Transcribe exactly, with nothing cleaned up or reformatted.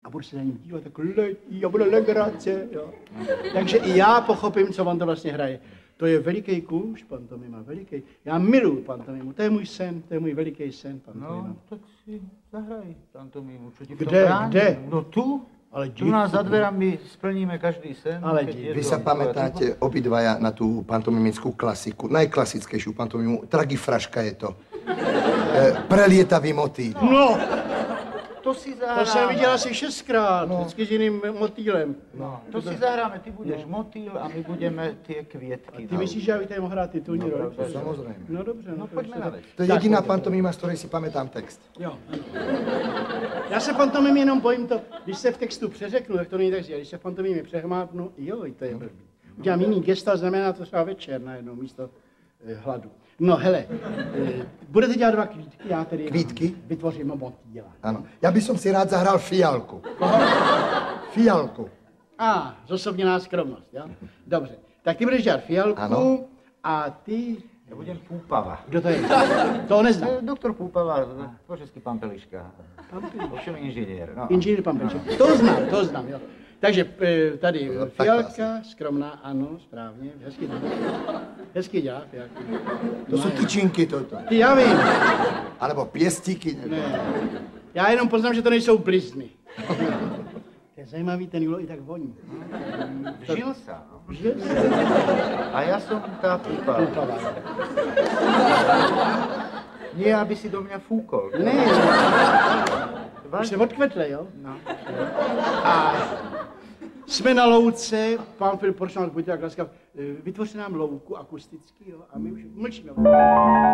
a budu se na něj dívat, tak letí a bude legrace, jo. Takže i já pochopím, co on to vlastně hraje. To je veliký kůž, pantomima, veliký. Já miluji pantomimu, to je můj sen, to je můj veliký sen, pantomima. No, tak si zahraj pantomimu, čo ti v tom Kde, bráni? kde? No tu, ale tu nás za dverami splníme každý sen. Ale vy sa pamätáte obidvaja na tú pantomimickú klasiku, najklasickejšiu pantomimu, Tragifraška je to. E, prelietavý motýl. No! To si zahráme. To jsem viděl asi šestkrát, no. Vždycky s jiným motýlem. No, to si zahráme, ty budeš no. motýl a my budeme ty květky. A ty myslíš, že já bych tady mohl hrát titulní no, roli? Samozrejme. No dobře, no, no pojďme na veď. To je jediná pantomima, z ktorej si pamätám text. Jo. Já se pantomim jenom bojím to, když se v textu přeřeknu, tak to není tak, když se v pantomimě přehmátnu, jo, to je blbý. Udělám jiný gesta, znamená to třeba večer najednou místo eh, hladu. No hele, eh, budete dělat dva kvítky, já tedy Kvítky? vytvořím motýla. Ano. Já bych som si rád zahral Fialku. Fialku. A, ah, zosobněná skromnost, jo? Dobře. Tak ty budeš dělat Fialku ano. A ty... Já budem Půpava. Kdo to je? To neznám. Doktor Půpava, po česky Pampeliška. Ovšem inženýr. No. Inženýr Pampeliška. To znám, to znám, jo. Takže tady no, Fialka, skromná, ano, správně, hezky dělá. Hezky dělá Fialku. To jsou tyčinky toto. Ty, já vím. Alebo pěstíky. Ne. Já jenom poznám, že to nejsou blizny. To je zajímavý, ten Julo i tak voní. Vžil sa. Vžil sa. A já jsem ta Půpava. Půpava. Nie, aby si do mě fúkol. Ne. Už se odkvetle, jo? No. A jsme na louce, pán Filip, prosím vás, buďte tak laskav, vytvořte nám louku akusticky, jo? A my už mlčíme.